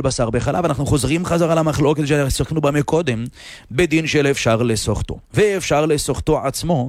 בשר בחלב. אנחנו חוזרים חזרה למחלוקת שעסקנו בה מקודם, בדין של אפשר לסוחתו. ואפשר לסוחתו עצמו,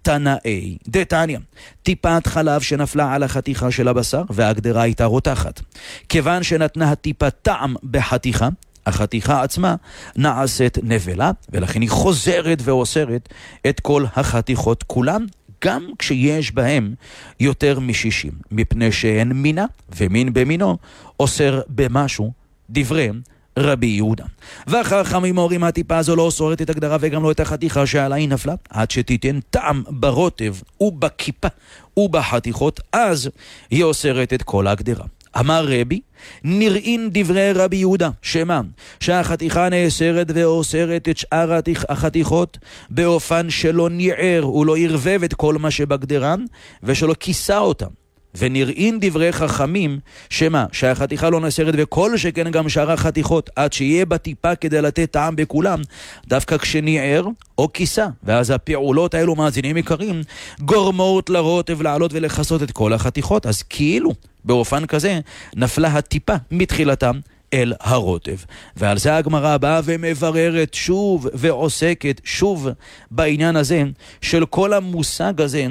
תנאי דתניא, טיפת חלב שנפלה על החתיכה של הבשר והגדרה הייתה רותחת. כיוון שנתנה הטיפה טעם בחתיכה, החתיכה עצמה נעשית נבלה, ולכן היא חוזרת ואוסרת את כל החתיכות כולן, גם כשיש בהם יותר מ-60, מפני שהן מינה, ומין במינו אוסר במשהו, דברי רבי יהודה. והחכמים אומרים, הטיפה הזו לא אוסרת את הגדרה וגם לא את החתיכה שעלה היא נפלה, עד שתיתן טעם ברוטב ובכיפה ובחתיכות, אז היא אוסרת את כל הגדרה. אמר רבי, נראים דברי רבי יהודה, שמה? שהחתיכה נאסרת ואוסרת את שאר החתיכות באופן שלא ניער ולא ירבב את כל מה שבגדרן ושלא כיסה אותם. ונראים דברי חכמים, שמה? שהחתיכה לא נאסרת וכל שכן גם שאר החתיכות, עד שיהיה בטיפה כדי לתת טעם בכולם, דווקא כשניער או כיסה. ואז הפעולות האלו, מאזינים יקרים, גורמות לרוטב לעלות ולחסות את כל החתיכות. אז כאילו באופן כזה נפלה הטיפה מתחילתם אל הרוטב. ועל זה הגמרא באה ומבררת שוב ועוסקת שוב בעניין הזה של כל המושג הזה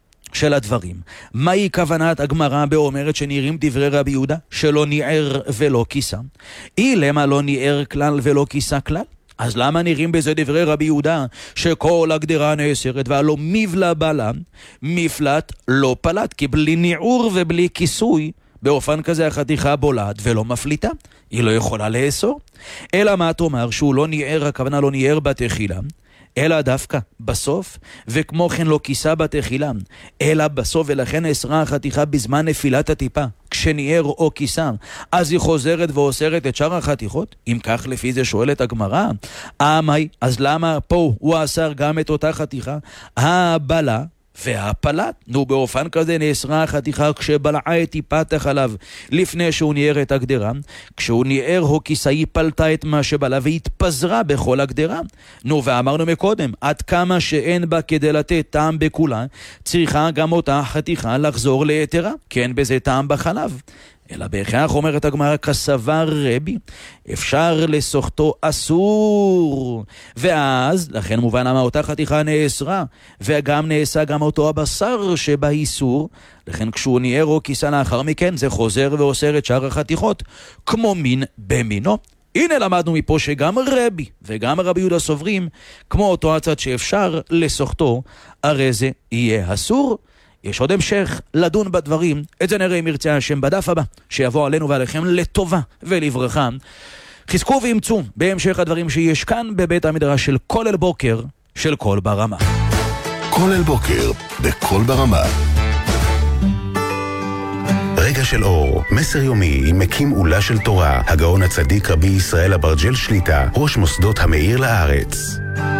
של הדברים. מהי כוונת הגמרא באומרת שנראים דברי רבי יהודה? שלא ניער ולא כיסה. למה לא ניער כלל ולא כיסה כלל? אז למה נראים בזה דברי רבי יהודה שכל הגדרה נאסרת והלא מבלה בלה, מפלט לא פלט, כי בלי ניעור ובלי כיסוי באופן כזה החתיכה בולעת ולא מפליטה, היא לא יכולה לאסור. אלא מה תאמר שהוא לא ניער, הכוונה לא ניער בתחילה, אלא דווקא בסוף, וכמו כן לא כיסה בתחילה, אלא בסוף, ולכן אסרה החתיכה בזמן נפילת הטיפה, כשניער או כיסה, אז היא חוזרת ואוסרת את שאר החתיכות? אם כך לפי זה שואלת הגמרא, אז למה פה הוא אסר גם את אותה חתיכה? הבלה והפלט, באופן כזה נאסרה החתיכה כשבלעה את טיפת החלב לפני שהוא ניער את הגדרה, כשהוא ניער או כיסה היא פלטה את מה שבלה והתפזרה בכל הגדרה. ואמרנו מקודם, עד כמה שאין בה כדי לתת טעם בכולה, צריכה גם אותה חתיכה לחזור ליתרה, כי אין בזה טעם בחלב. אלא בהכרח אומרת הגמרא, כסבר רבי, אפשר לסוחתו אסור. ואז, לכן מובן למה אותה חתיכה נאסרה, וגם נאסה גם אותו הבשר שבאיסור, לכן כשהוא ניער או כיסה לאחר מכן, זה חוזר ואוסר את שאר החתיכות, כמו מין במינו. הנה למדנו מפה שגם רבי וגם רבי יהודה סוברים, כמו אותו הצד שאפשר לסוחתו, הרי זה יהיה אסור. יש עוד המשך לדון בדברים, את זה נראה אם ירצה השם בדף הבא, שיבוא עלינו ועליכם לטובה ולברכה. חזקו ואמצו בהמשך הדברים שיש כאן בבית המדרש של כל אל בוקר של כל ברמה. כל אל בוקר בכל ברמה. רגע של אור, מסר יומי עם מקים עולה של תורה, הגאון הצדיק רבי ישראל אברג'ל שליטה, ראש מוסדות המאיר לארץ.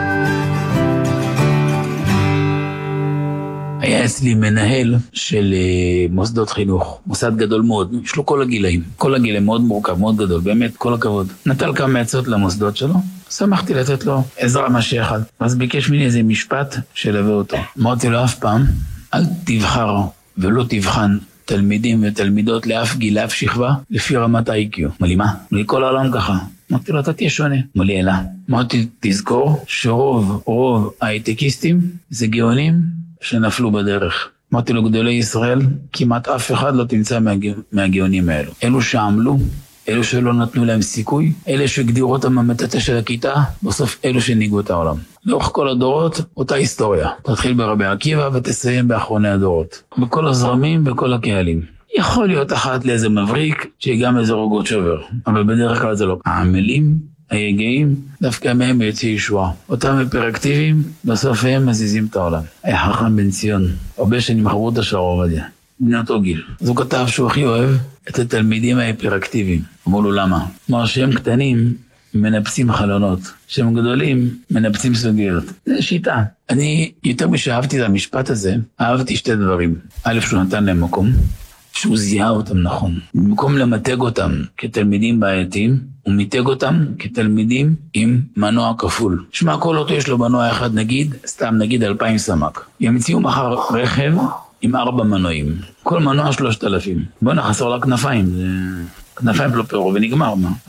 היה אצלי מנהל של מוסדות חינוך, מוסד גדול מאוד, יש לו כל הגילאים, כל הגילאים מאוד מורכב, מאוד גדול, באמת כל הכבוד. נטל כמה עצות למוסדות שלו, שמחתי לתת לו עזרה משהו אחד, אז ביקש ממני איזה משפט שלווה אותו. אמרתי לו אף פעם, אל תבחר ולא תבחן תלמידים ותלמידות לאף גיל, לאף שכבה, לפי רמת ה-IQ. אמר לי, מה? אמר לי, כל העולם ככה. אמרתי לו, אתה תהיה שונה. אמר לי, אלא. אמרתי, תזכור שרוב ההייטקיסטים זה גאונים שנפלו בדרך. אמרתי לו, גדולי ישראל, כמעט אף אחד לא תמצא מהגאונים האלו. אלו שעמלו, אלו שלא נתנו להם סיכוי, אלה שהגדירו אותם המטאטה של הכיתה, בסוף אלו שניגעו את העולם. לאורך כל הדורות, אותה היסטוריה. תתחיל ברבי עקיבא ותסיים באחרוני הדורות. בכל הזרמים, בכל הקהלים. יכול להיות אחת לאיזה מבריק, שהיא גם איזה רוגות שובר. אבל בדרך כלל זה לא. העמלים, היגעים, דווקא מהם יוצא ישועה. אותם היפראקטיביים, בסוף הם מזיזים את העולם. היה חכם בן ציון, הרבה שנים חברותא של הרב עובדיה. בני אותו גיל. אז הוא כתב שהוא הכי אוהב את התלמידים ההיפראקטיביים. אמרו לו למה? אמר שהם קטנים מנפצים חלונות, שהם גדולים מנפצים סוגיות. זה שיטה. אני יותר משאהבתי את המשפט הזה, אהבתי שתי דברים. א', שהוא נתן להם מקום, שהוא זיהה אותם נכון. במקום למתג אותם כתלמידים בעייתיים, הוא מיתג אותם כתלמידים עם מנוע כפול. שמע, כל אותו יש לו מנוע אחד נגיד, סתם נגיד 2,000 סמ"ק. ימציאו מחר רכב עם 4 מנועים. כל מנוע 3,000. בוא נחסר לה כנפיים, זה כנפיים פלופרו ונגמר מה.